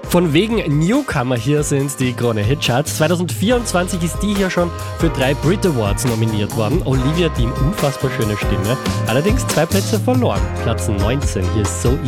Von wegen Newcomer hier sind die Krone Hitcharts. 2024 ist die hier schon für 3 Brit Awards nominiert worden. Olivia Dean, unfassbar schöne Stimme. Allerdings 2 Plätze verloren. Platz 19, hier ist So